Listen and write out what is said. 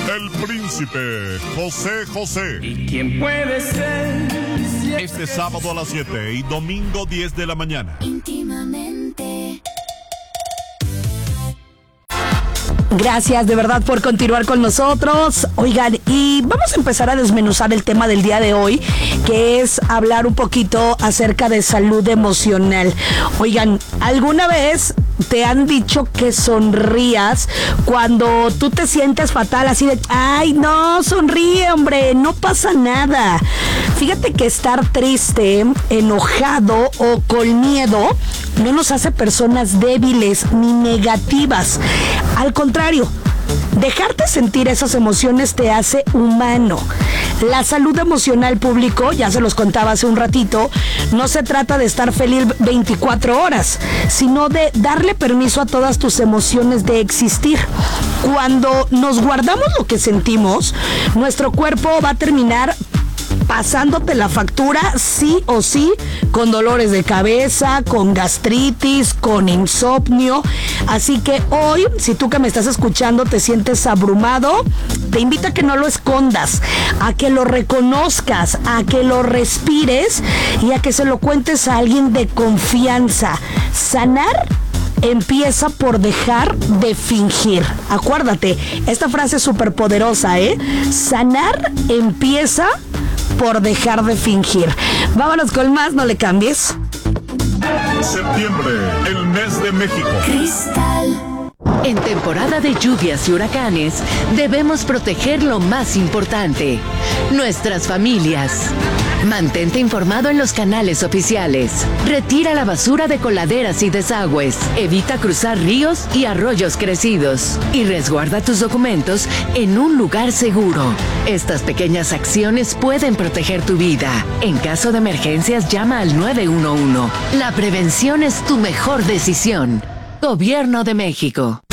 el príncipe José José. ¿Y quién puede ser? Este sábado a las 7 y domingo 10 de la mañana. Íntimamente. Gracias de verdad por continuar con nosotros. Oigan, y vamos a empezar a desmenuzar el tema del día de hoy, que es hablar un poquito acerca de salud emocional. Oigan, ¿alguna vez te han dicho que sonrías cuando tú te sientes fatal, así de, ay, no, sonríe, hombre, no pasa nada? Fíjate que estar triste, enojado o con miedo no nos hace personas débiles ni negativas. Al contrario, dejarte sentir esas emociones te hace humano. La salud emocional, público, ya se los contaba hace un ratito, no se trata de estar feliz 24 horas, sino de darle permiso a todas tus emociones de existir. Cuando nos guardamos lo que sentimos, nuestro cuerpo va a terminar pasándote la factura sí o sí, con dolores de cabeza, con gastritis, con insomnio. Así que hoy, si tú que me estás escuchando te sientes abrumado, te invito a que no lo escondas, a que lo reconozcas, a que lo respires y a que se lo cuentes a alguien de confianza. Sanar empieza por dejar de fingir. Acuérdate, esta frase es súper poderosa, Sanar empieza por dejar de fingir. Vámonos con más, no le cambies. Septiembre, el mes de México. Cristal. En temporada de lluvias y huracanes, debemos proteger lo más importante, nuestras familias. Mantente informado en los canales oficiales. Retira la basura de coladeras y desagües. Evita cruzar ríos y arroyos crecidos. Y resguarda tus documentos en un lugar seguro. Estas pequeñas acciones pueden proteger tu vida. En caso de emergencias, llama al 911. La prevención es tu mejor decisión. Gobierno de México.